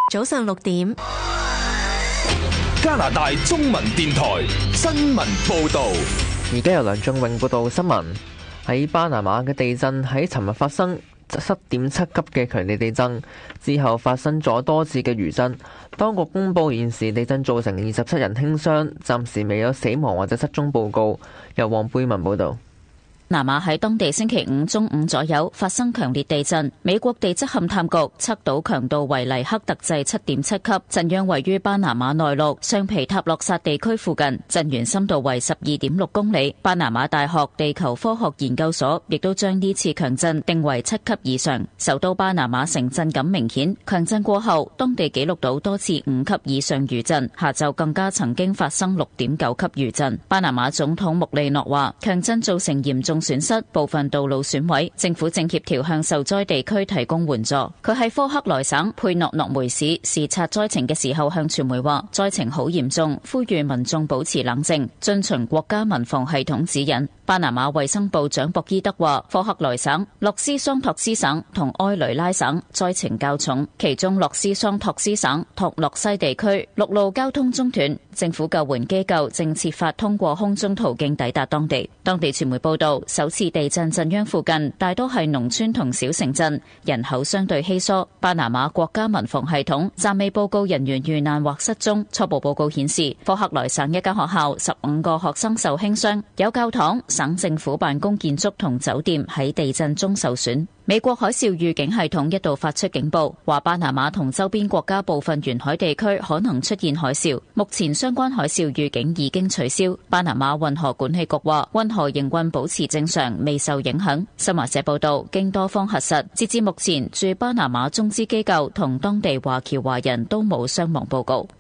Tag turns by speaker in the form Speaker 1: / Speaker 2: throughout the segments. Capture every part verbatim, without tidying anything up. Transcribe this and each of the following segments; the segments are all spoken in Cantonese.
Speaker 1: 早上六點，
Speaker 2: 加拿大中文電台新聞報道。
Speaker 3: 而家由梁仲永報道新聞。喺巴拿馬嘅地震喺尋日發生七點七級嘅強烈地震，之後發生咗多次嘅餘震。當局公佈現時地震造成二十七人輕傷，暫時未有死亡或者失蹤報告。由黃貝文報導。
Speaker 4: 巴拿馬喺當地星期五中午左右發生強烈地震，美國地質勘探局測到強度為黎克特制七點七級，震央位於巴拿馬內陸上皮塔洛薩地區附近，震源深度為十二點六公里。巴拿馬大學地球科學研究所亦都將呢次強震定為七級以上。首都巴拿馬城震感明顯，強震過後，當地記錄到多次五級以上餘震，下晝更加曾經發生六點九級餘震。巴拿馬總統穆利諾話，強震造成嚴重損失，部分道路損毀，政府正協調向受災地區提供援助。佢喺科克萊省佩諾諾梅市視察災情嘅時候向傳媒話，災情好嚴重，呼籲民眾保持冷靜，遵循國家民防系統指引。巴拿馬衛生部長博伊德話，科克萊省、洛斯桑托斯省同埃雷拉省災情較重，其中洛斯桑托斯省托洛西地區陸路交通中斷，政府救援機構正設法通過空中途徑抵達當地。當地傳媒報道，首次地震震央附近大多係農村同小城鎮，人口相對稀疏。巴拿馬國家民防系統暫未報告人員遇難或失蹤。初步報告顯示，科克萊省一間學校十五個學生受輕傷，有教堂、省政府辦公建築同酒店喺地震中受損。美國海嘯預警系統一度發出警報，話巴拿馬同周邊國家部分沿海地區可能出現海嘯。目前相關海嘯預警已經取消。巴拿馬運河管理局話，運河營運保持正常，未受影響。新華社報道，經多方核實，截至目前，駐巴拿馬中資機構同當地華僑華人都冇傷亡報告。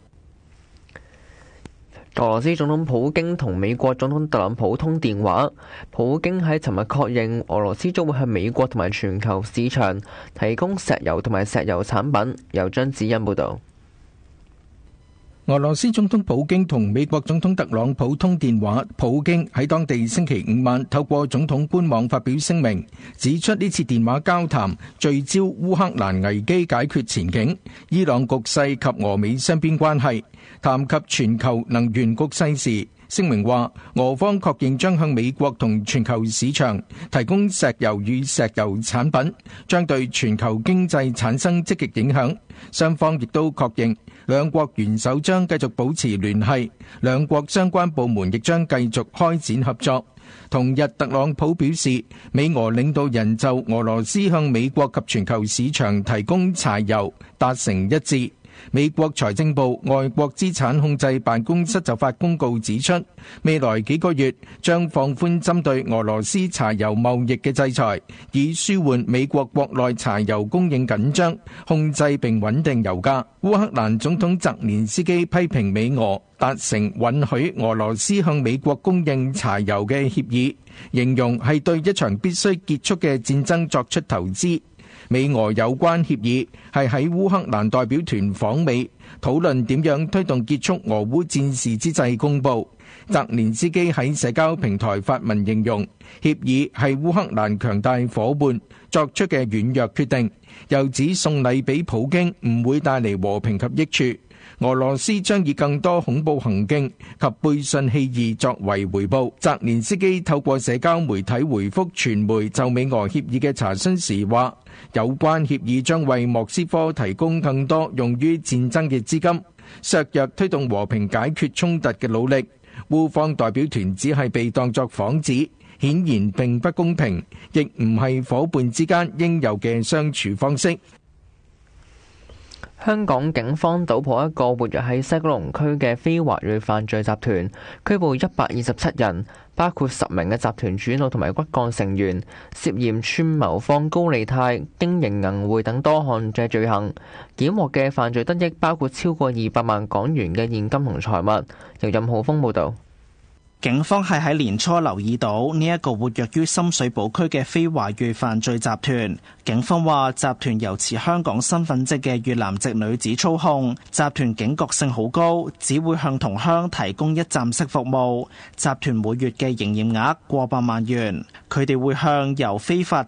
Speaker 3: 俄羅斯總統普京同美國總統特朗普通電話，普京喺尋日確認俄羅斯將會向美國同埋全球市場提供石油同埋石油產品。由張子欣報道。
Speaker 5: 俄羅斯總統普京同美國總統特朗普通電話，普京喺當地星期五晚透過總統官網發表聲明，指出呢次電話交談聚焦烏克蘭危機解決前景、伊朗局勢及俄美雙邊關係，談及全球能源局勢時，聲明話俄方確認將向美國同全球市場提供石油與石油產品，將對全球經濟產生積極影響。雙方亦都確認兩國元首將繼續保持聯繫，兩國相關部門亦將繼續開展合作。同日，特朗普表示，美俄領導人就俄羅斯向美國及全球市場提供柴油達成一致。美國財政部外國資產控制辦公室就發公告指出，未來幾個月將放寬針對俄羅斯柴油貿易嘅制裁，以舒緩美國國內柴油供應緊張，控制並穩定油價。烏克蘭總統澤連斯基批評美俄達成允許俄羅斯向美國供應柴油嘅協議，形容係對一場必須結束嘅戰爭作出投資。美俄有關協議係喺烏克蘭代表團訪美討論點樣推動結束俄烏戰事之際公佈。澤連斯基喺社交平台發文形容協議係烏克蘭強大夥伴作出嘅軟弱決定，又指送禮俾普京唔會帶嚟和平及益處。俄羅斯將以更多恐怖行徑及背信棄義作為回報。澤連斯基透過社交媒體回覆傳媒就美俄協議嘅查詢時話，有關協議將為莫斯科提供更多用於戰爭嘅資金，削弱推動和平解決衝突嘅努力。烏方代表團只係被當作幌子，顯然並不公平，亦唔係夥伴之間應有嘅相處方式。
Speaker 3: 香港警方搗破一個活躍喺西九龍區嘅非華裔犯罪集團，拘捕一百二十七人，包括十名嘅集團主腦同埋骨幹成員，涉嫌串謀放高利貸、經營銀匯等多項嘅罪行。檢獲嘅犯罪得益包括超過二百萬港元嘅現金同財物。由任浩峰報導。
Speaker 6: 警方係喺年初留意到呢一個活躍於深水埗區嘅非華裔犯罪集團。警方話集團由持香港身份證嘅越南籍女子操控，集團警覺性好高，只會向同鄉提供一站式服務。集團每月嘅營業額過百萬元，佢哋會向由非法